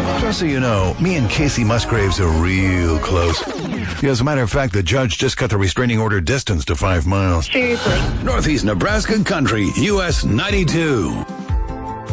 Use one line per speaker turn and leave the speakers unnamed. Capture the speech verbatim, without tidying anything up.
Just so you know, me and Casey Musgraves are real close. Yeah, as a matter of fact, the judge just cut the restraining order distance to five miles.
Seriously.
Northeast Nebraska Country, U S ninety-two.